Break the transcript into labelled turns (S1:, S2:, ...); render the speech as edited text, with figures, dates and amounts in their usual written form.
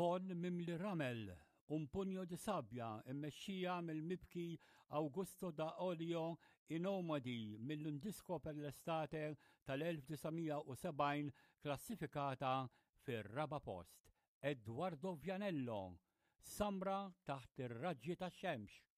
S1: Avon mimli ramel, un pugno di sabbja immexxija mill-mibki Augusto da Olio inomadi mill-Undisco per l-Estate tal-1970 klassifikata fir-raba' post. Edoardo Vianello, Sambra taħt ir-raġġi tax-xemx.